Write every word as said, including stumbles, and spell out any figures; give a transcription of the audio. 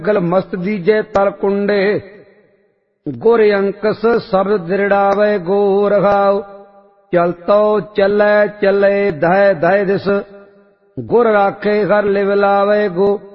गल मस्त दीजे तल कुंडे, गुर अंकस शब्द दृढ़ावे गो रघाव। चलतो चले चले दह दह दिस, गुर राखे घर लिव लावे गो।